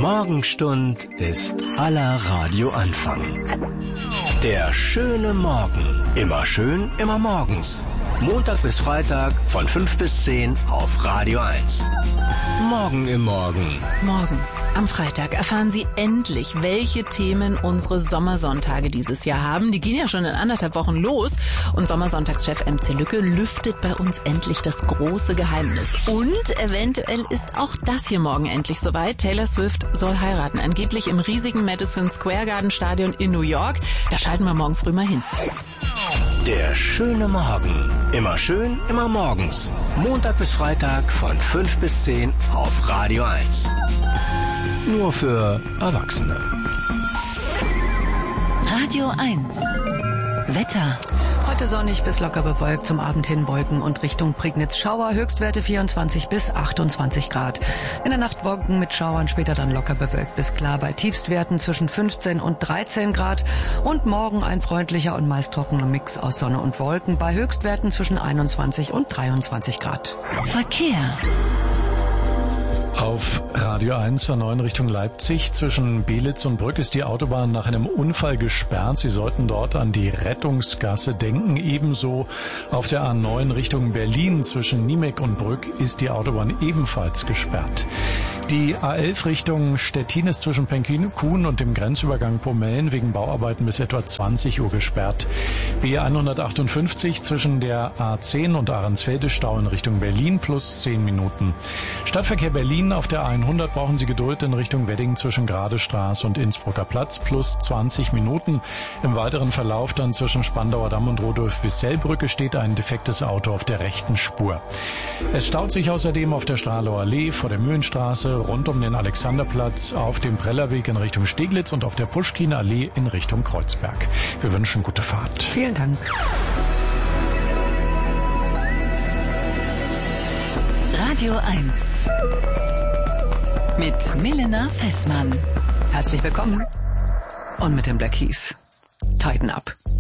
Morgenstund ist aller Radioanfang. Der schöne Morgen. Immer schön, immer morgens. Montag bis Freitag von 5 bis 10 auf Radio 1. Morgen im Morgen. Morgen. Am Freitag erfahren Sie endlich, welche Themen unsere Sommersonntage dieses Jahr haben. Die gehen ja schon in 1,5 Wochen los. Und Sommersonntagschef MC Lücke lüftet bei uns endlich das große Geheimnis. Und eventuell ist auch das hier morgen endlich soweit. Taylor Swift soll heiraten. Angeblich im riesigen Madison Square Garden Stadion in New York. Da schalten wir morgen früh mal hin. Der schöne Morgen. Immer schön, immer morgens. Montag bis Freitag von 5 bis 10 auf Radio 1. Nur für Erwachsene. Radio 1. Wetter. Heute sonnig bis locker bewölkt, zum Abend hin Wolken und Richtung Prignitz Schauer, Höchstwerte 24 bis 28 Grad. In der Nacht Wolken mit Schauern, später dann locker bewölkt bis klar bei Tiefstwerten zwischen 15 und 13 Grad. Und morgen ein freundlicher und meist trockener Mix aus Sonne und Wolken bei Höchstwerten zwischen 21 und 23 Grad. Verkehr. Auf Radio 1 A9 Richtung Leipzig zwischen Belitz und Brück ist die Autobahn nach einem Unfall gesperrt. Sie sollten dort an die Rettungsgasse denken. Ebenso auf der A9 Richtung Berlin zwischen Niemek und Brück ist die Autobahn ebenfalls gesperrt. Die A11 Richtung Stettin ist zwischen Penkhuhn und dem Grenzübergang Pomellen wegen Bauarbeiten bis etwa 20 Uhr gesperrt. B158 zwischen der A10 und Ahrensfelde Stau in Richtung Berlin plus 10 Minuten. Stadtverkehr Berlin auf der A100 brauchen Sie Geduld in Richtung Wedding zwischen Gradestraße und Innsbrucker Platz plus 20 Minuten. Im weiteren Verlauf dann zwischen Spandauer Damm und Rodolf-Wissell-Brücke steht ein defektes Auto auf der rechten Spur. Es staut sich außerdem auf der Strahlower Allee, vor der Mühlenstraße, rund um den Alexanderplatz, auf dem Prellerweg in Richtung Steglitz und auf der Puschkiner Allee in Richtung Kreuzberg. Wir wünschen gute Fahrt. Vielen Dank. Radio 1 mit Milena Fessmann. Herzlich willkommen. Und mit den Black Keys. Tighten up.